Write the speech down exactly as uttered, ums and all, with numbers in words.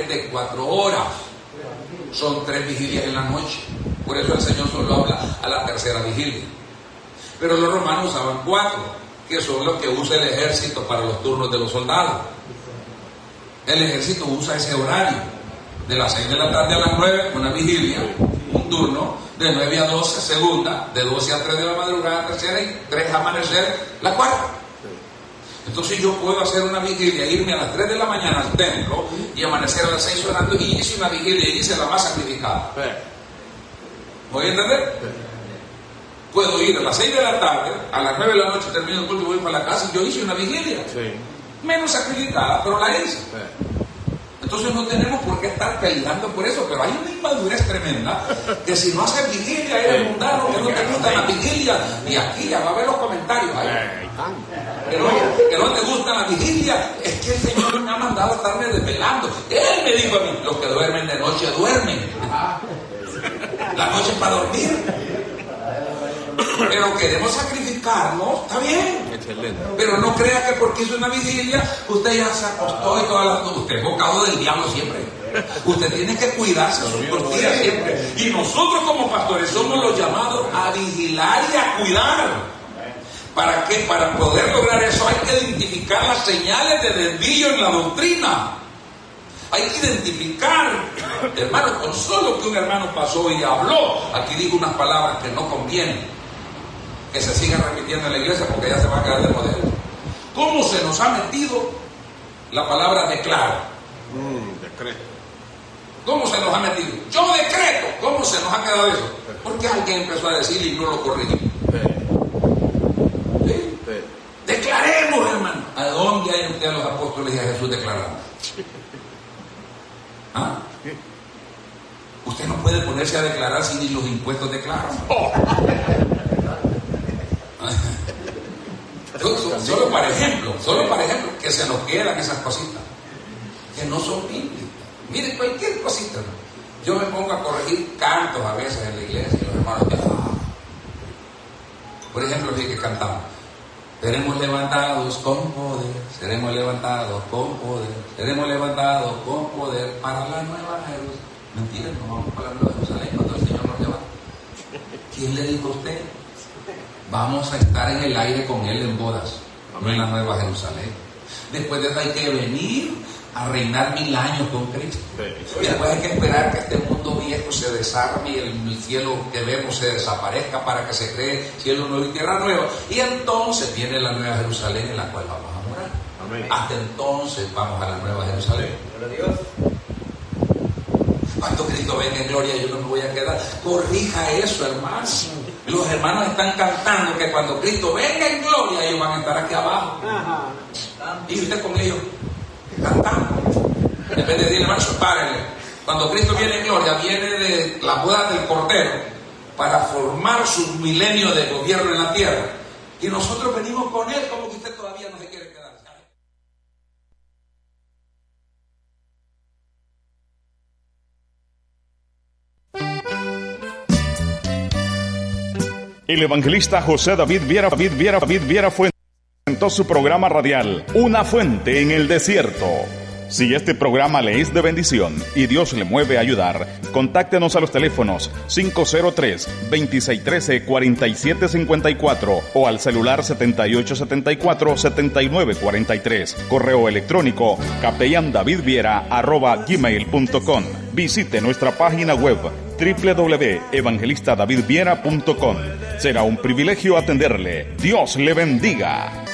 es de cuatro horas. Son tres vigilias en la noche. Por eso el Señor solo habla a la tercera vigilia. Pero los romanos usaban cuatro, que son los que usa el ejército para los turnos de los soldados. El ejército usa ese horario, de las seis de la tarde a las nueve, una vigilia, un turno, de nueve a doce, segunda, de doce a tres de la madrugada, tercera, y tres a amanecer, la cuarta. Entonces yo puedo hacer una vigilia, irme a las tres de la mañana al templo y amanecer a las seis orando, y hice una vigilia y hice la más sacrificada. ¿Voy a entender? Puedo ir a las seis de la tarde, a las nueve de la noche termino el culto y voy para la casa, y yo hice una vigilia. Sí. Menos sacrificada, pero la hice. Sí. Entonces no tenemos por qué estar peleando por eso, pero hay una inmadurez tremenda, que si no haces vigilia eres mundano, que no te gustan las vigilias, y aquí ya va a ver los comentarios ahí. Que no, que no te gustan las vigilias, es que el Señor me ha mandado a estarme desvelando. Él me dijo a mí, los que duermen de noche duermen. La noche es para dormir. Pero queremos sacrificarnos, está bien. Excelente. Pero no crea que porque hizo una vigilia, usted ya se acostó y todas las noches. Usted es bocado del diablo siempre. Usted tiene que cuidarse sus tortillas siempre. Y nosotros como pastores somos los llamados a vigilar y a cuidar. ¿Para qué? Para poder lograr eso hay que identificar las señales de desvío en la doctrina. Hay que identificar, hermano, con solo que un hermano pasó y habló, aquí dijo unas palabras que no convienen que se sigan repitiendo en la iglesia porque ya se va a quedar de modelo. ¿Cómo se nos ha metido la palabra declaro? Mm, decreto. ¿Cómo se nos ha metido? Yo decreto. ¿Cómo se nos ha quedado eso? Porque alguien empezó a decir y no lo corrigió. ¿Sí? Sí. Declaremos, hermano. ¿A dónde hay usted a los apóstoles y a Jesús declarando? ¿Ah? Usted no puede ponerse a declarar si ni los impuestos declaran. Oh. Solo, solo para ejemplo, solo para ejemplo, que se nos quedan esas cositas que no son bíblicas. Miren, cualquier cosita. Yo me pongo a corregir cantos a veces en la iglesia y los hermanos dicen, ah. Por ejemplo, fíjense que cantamos: seremos levantados con poder, seremos levantados con poder, seremos levantados con poder para la nueva Jerusalén. Mentira, no vamos para la nueva Jerusalén cuando el Señor nos lleva. ¿Quién le dijo a usted? Vamos a estar en el aire con Él en bodas, no en la nueva Jerusalén. Después de eso hay que venir a reinar mil años con Cristo. Y después hay que esperar que este mundo viejo se desarme y el cielo que vemos se desaparezca para que se cree cielo nuevo y tierra nueva. Y entonces viene la nueva Jerusalén en la cual vamos a morar. Amén. Hasta entonces vamos a la nueva Jerusalén. Cuando Cristo venga en gloria yo no me voy a quedar. Corrija eso, hermano. Los hermanos están cantando que cuando Cristo venga en gloria ellos van a estar aquí abajo. Ajá. Y usted con ellos cantando. En vez de decirle, hermanos, párenle. Cuando Cristo viene en gloria, viene de la boda del Cordero para formar su milenio de gobierno en la tierra. Y nosotros venimos con Él como que usted todavía no se quiere quedar. El evangelista José David Viera, David Viera, David Viera fue presentó su programa radial, Una Fuente en el Desierto. Si este programa le es de bendición y Dios le mueve a ayudar, contáctenos a los teléfonos cinco cero tres, veintiséis trece, cuarenta y siete cincuenta y cuatro o al celular setenta y ocho setenta y cuatro, setenta y nueve cuarenta y tres. Correo electrónico capellandavidviera arroba gmail punto com. Visite nuestra página web doble u doble u doble u punto evangelista david viera punto com. Será un privilegio atenderle. Dios le bendiga.